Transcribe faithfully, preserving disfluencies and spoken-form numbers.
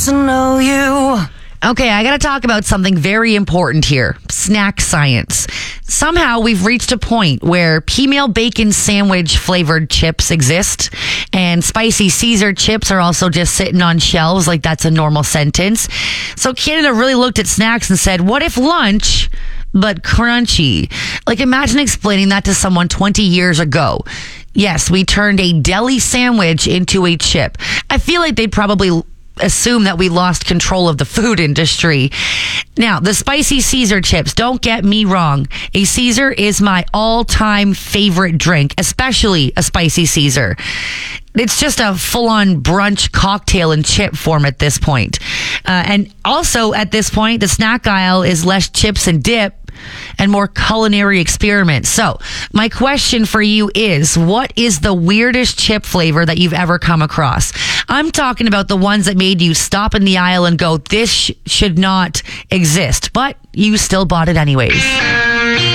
to know you. Okay, I got to talk about something very important here. Snack science. Somehow we've reached a point where female bacon sandwich flavored chips exist, and spicy Caesar chips are also just sitting on shelves like that's a normal sentence. So Canada really looked at snacks and said, what if lunch, but crunchy? Like, imagine explaining that to someone twenty years ago. Yes, we turned a deli sandwich into a chip. I feel like they'd probably assume that we lost control of the food industry. Now, the spicy Caesar chips, don't get me wrong. A Caesar is my all-time favorite drink, especially a spicy Caesar. It's just a full-on brunch cocktail in chip form at this point. Uh, and also at this point, the snack aisle is less chips and dip and more culinary experiments. So my question for you is, what is the weirdest chip flavor that you've ever come across? I'm talking about the ones that made you stop in the aisle and go, this sh- should not exist, but you still bought it anyways.